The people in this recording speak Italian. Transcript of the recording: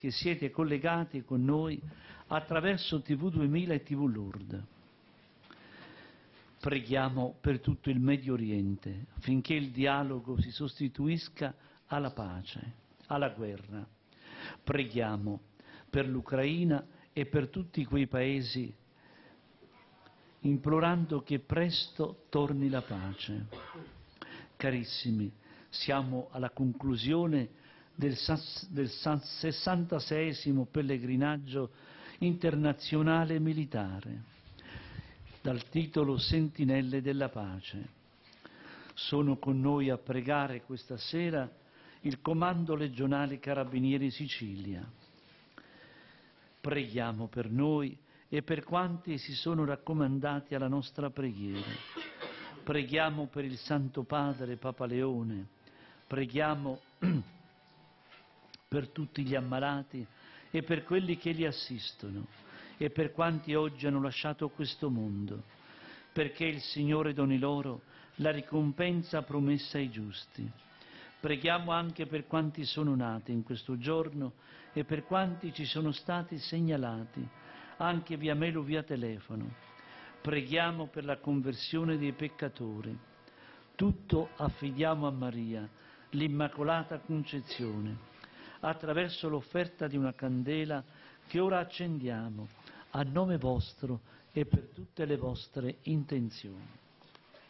che siete collegati con noi attraverso TV 2000 e TV Lourdes. Preghiamo per tutto il Medio Oriente affinché il dialogo si sostituisca alla pace, alla guerra. Preghiamo per l'Ucraina e per tutti quei paesi, implorando che presto torni la pace. Carissimi, siamo alla conclusione del 66° pellegrinaggio internazionale militare, dal titolo Sentinelle della Pace. Sono con noi a pregare questa sera il Comando Legionale Carabinieri Sicilia. Preghiamo per noi e per quanti si sono raccomandati alla nostra preghiera. Preghiamo per il Santo Padre Papa Leone, preghiamo per tutti gli ammalati e per quelli che li assistono e per quanti oggi hanno lasciato questo mondo, perché il Signore doni loro la ricompensa promessa ai giusti. Preghiamo anche per quanti sono nati in questo giorno e per quanti ci sono stati segnalati, anche via mail o via telefono. Preghiamo per la conversione dei peccatori. Tutto affidiamo a Maria, l'Immacolata Concezione, attraverso l'offerta di una candela che ora accendiamo a nome vostro e per tutte le vostre intenzioni.